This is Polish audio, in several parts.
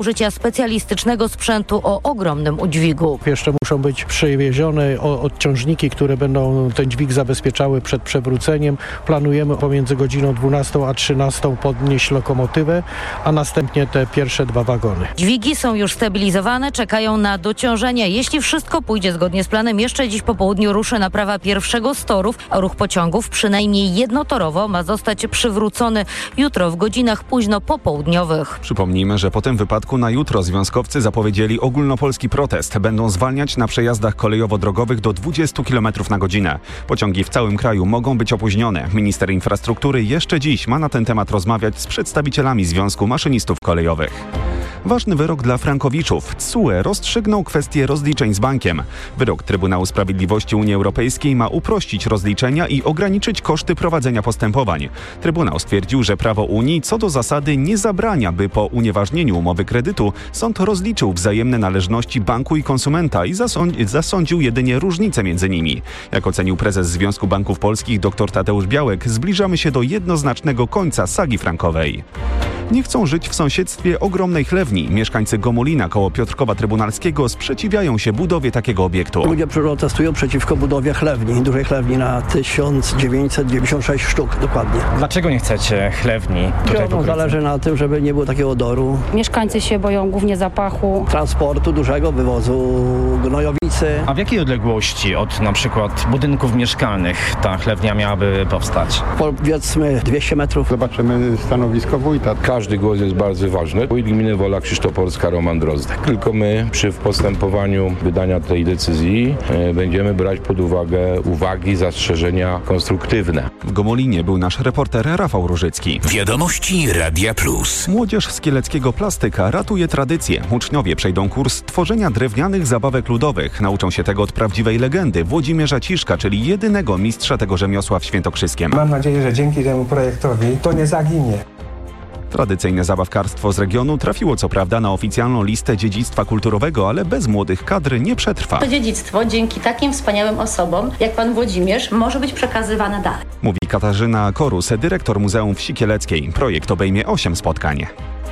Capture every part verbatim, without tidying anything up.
użycia specjalistycznego sprzętu o ogromnym udźwigu. Jeszcze muszą być przywiezione odciążniki, które będą ten dźwig zabezpieczały przed przewróceniem. Planujemy pomiędzy godziną dwunastą a trzynastą podnieść lokomotywę, a następnie te pierwsze dwa wagony. Dźwigi są już stabilizowane, czekają na dociążenie. Jeśli wszystko pójdzie zgodnie z planem, jeszcze dziś po południu ruszy naprawa pierwszego z torów, a ruch pociągów przynajmniej jednotorowo ma zostać przywrócony jutro w godzinach późno popołudniowych. Przypomnijmy, że po tym wypadku na jutro związkowcy zapowiedzieli ogólnopolski protest. Będą zwalniać na przejazdach kolejowo-drogowych do dwudziestu kilometrów na godzinę. Pociągi w całym kraju mogą być opóźnione. Minister infrastruktury jeszcze dziś ma na ten temat rozmawiać z przedstawicielami Związku Maszynistów Kolejowych. Ważny wyrok dla frankowiczów. T S U E rozstrzygnął kwestię rozliczeń z bankiem. Wyrok Trybunału Sprawiedliwości Unii Europejskiej ma uprościć rozliczenia i ograniczyć koszty prowadzenia postępowań. Trybunał stwierdził, że prawo Unii co do zasady nie zabrania, by po unieważnieniu umowy kredytu sąd rozliczył wzajemne należności banku i konsumenta i zasąd- zasądził jedynie różnice między nimi. Jak ocenił prezes Związku Banków Polskich dr Tadeusz Białek, zbliżamy się do jednoznacznego końca sagi frankowej. Nie chcą żyć w sąsiedztwie ogromnej chlewni. Mieszkańcy Gomulina koło Piotrkowa Trybunalskiego sprzeciwiają się budowie takiego obiektu. Ludzie protestują przeciwko budowie chlewni, dużej chlewni na tysiąc dziewięćset dziewięćdziesiąt sześć sztuk dokładnie. Dlaczego nie chcecie chlewni? No, zależy na tym, żeby nie było takiego odoru. Mieszkańcy się boją głównie zapachu. Transportu dużego, wywozu gnojowicy. A w jakiej odległości od na przykład budynków mieszkalnych ta chlewnia miałaby powstać? Powiedzmy dwieście metrów. Zobaczymy stanowisko wójta. Każdy głos jest bardzo ważny. Wójt gminy Wola Krzysztoporska Roman Drozdek. Tylko my przy postępowaniu wydania tej decyzji e, będziemy brać pod uwagę uwagi, zastrzeżenia konstruktywne. W Gomulinie był nasz reporter Rafał Różycki. Wiadomości Radia Plus. Młodzież z kieleckiego plastyka ratuje tradycję. Uczniowie przejdą kurs tworzenia drewnianych zabawek ludowych. Nauczą się tego od prawdziwej legendy Włodzimierza Ciszka, czyli jedynego mistrza tego rzemiosła w Świętokrzyskiem. Mam nadzieję, że dzięki temu projektowi to nie zaginie. Tradycyjne zabawkarstwo z regionu trafiło co prawda na oficjalną listę dziedzictwa kulturowego, ale bez młodych kadr nie przetrwa. To dziedzictwo dzięki takim wspaniałym osobom jak pan Włodzimierz może być przekazywane dalej. Mówi Katarzyna Korus, dyrektor Muzeum Wsi Kieleckiej. Projekt obejmie osiem spotkań.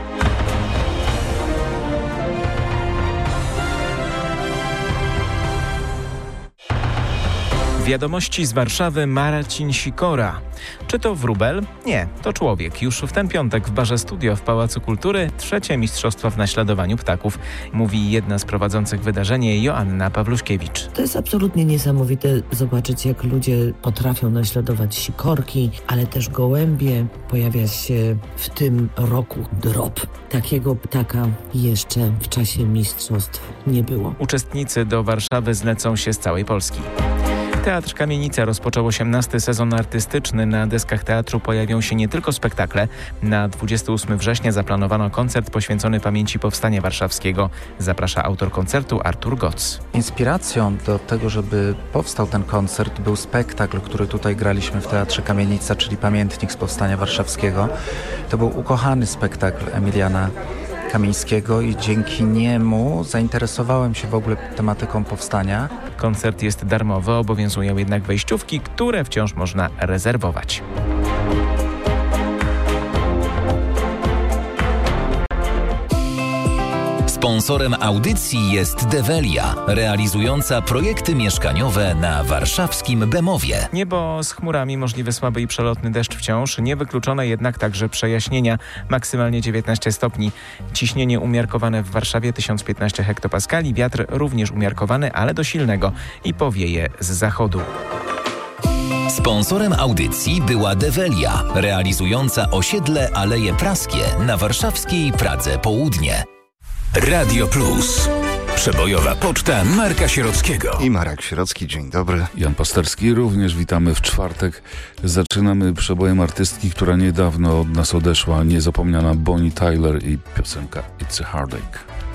Wiadomości z Warszawy Marcin Sikora. Czy to wróbel? Nie, to człowiek. Już w ten piątek w barze Studio w Pałacu Kultury trzecie mistrzostwa w naśladowaniu ptaków. Mówi jedna z prowadzących wydarzenie Joanna Pawluszkiewicz. To jest absolutnie niesamowite zobaczyć, jak ludzie potrafią naśladować sikorki, ale też gołębie. Pojawia się w tym roku drop. Takiego ptaka jeszcze w czasie mistrzostw nie było. Uczestnicy do Warszawy zlecą się z całej Polski. Teatr Kamienica rozpoczął osiemnasty sezon artystyczny. Na deskach teatru pojawią się nie tylko spektakle. Na dwudziestego ósmego września zaplanowano koncert poświęcony pamięci Powstania Warszawskiego. Zaprasza autor koncertu Artur Goc. Inspiracją do tego, żeby powstał ten koncert, był spektakl, który tutaj graliśmy w Teatrze Kamienica, czyli Pamiętnik z Powstania Warszawskiego. To był ukochany spektakl Emiliana Kamińskiego i dzięki niemu zainteresowałem się w ogóle tematyką powstania. Koncert jest darmowy, obowiązują jednak wejściówki, które wciąż można rezerwować. Sponsorem audycji jest Develia, realizująca projekty mieszkaniowe na warszawskim Bemowie. Niebo z chmurami, możliwy słaby i przelotny deszcz wciąż, niewykluczone jednak także przejaśnienia, maksymalnie dziewiętnaście stopni. Ciśnienie umiarkowane w Warszawie tysiąc piętnaście hektopaskali, wiatr również umiarkowany, ale do silnego i powieje z zachodu. Sponsorem audycji była Develia, realizująca osiedle Aleje Praskie na warszawskiej Pradze Południe. Radio Plus. Przebojowa poczta Marka Sierockiego. I Marek Sierocki, dzień dobry. Jan Pasterski, również witamy w czwartek. Zaczynamy przebojem artystki, która niedawno od nas odeszła, niezapomniana Bonnie Tyler i piosenka It's a Heartache.